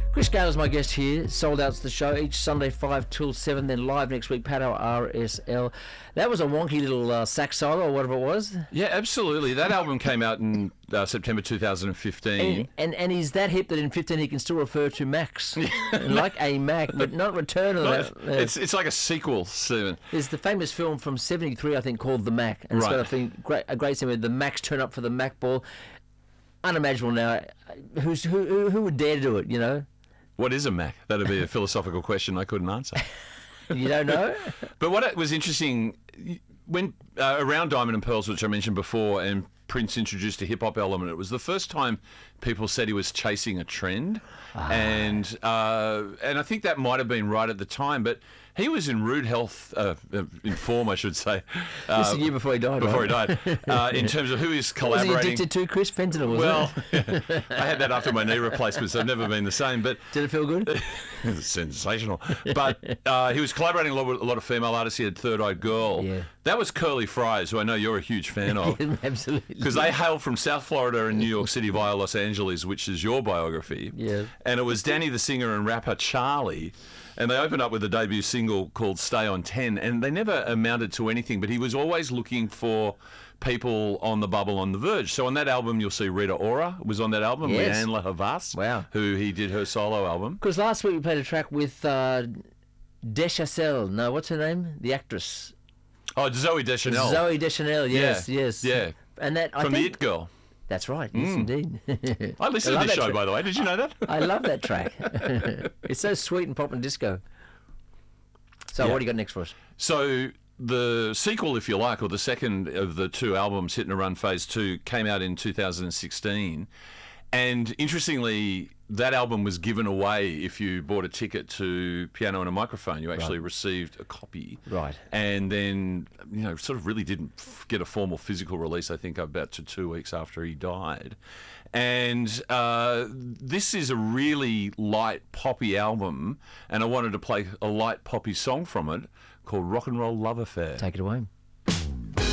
Chris Gale is my guest here. Sold Out's the show each Sunday 5 till 7, then live next week, Pato RSL. That was a wonky little sax solo or whatever it was. Yeah, absolutely. That album came out in September 2015. And he's that hip that in 15 he can still refer to Max. Like a Mac, but not Return of that. It's like a sequel, Stephen. There's the famous film from 73, I think, called The Mac. And it's got a great scene where the Macs turn up for the Mac ball. Unimaginable now. Who would dare to do it, you know? What is a Mac? That'd be a philosophical question I couldn't answer. You don't know? But what was interesting, when around Diamond and Pearls, which I mentioned before, and Prince introduced a hip-hop element, it was the first time people said he was chasing a trend. And I think that might have been right at the time, but he was in rude health, in form, I should say. This is a year before he died, Before right? he died. In terms of who he's collaborating. Was he addicted to, Chris? Fentanyl, was it? I had that after my knee replacement, so I've never been the same. But did it feel good? Sensational. But he was collaborating a lot of female artists. He had Third Eye Girl. Yeah. That was Curly Fries, who I know you're a huge fan of. Absolutely. Because they hail from South Florida and New York City via Los Angeles, which is your biography. Yeah. And it was Danny the singer and rapper Charlie. And they opened up with a debut single called Stay on 10, and they never amounted to anything, but he was always looking for people on the bubble, on the verge. So on that album, you'll see Rita Ora was on that album, Yes. Leanne La Havas, Wow. who he did her solo album. Because last week we played a track with Deschanel. No, what's her name? The actress. Oh, Zooey Deschanel. Zooey Deschanel, yes, Yeah. yes. Yeah. And that, I From The think, It Girl. That's right, yes, indeed. I listened to love this that show, by the way. Did you know that? I love that track. It's so sweet and pop and disco. So Yeah. what do you got next for us? So the sequel, if you like, or the second of the two albums, Hit and Run Phase 2, came out in 2016. And interestingly, that album was given away if you bought a ticket to Piano and a Microphone. You actually received a copy. Right. And then, sort of really didn't get a formal physical release, I think, about 2 weeks after he died. And this is a really light, poppy album, and I wanted to play a light, poppy song from it called Rock and Roll Love Affair. Take it away.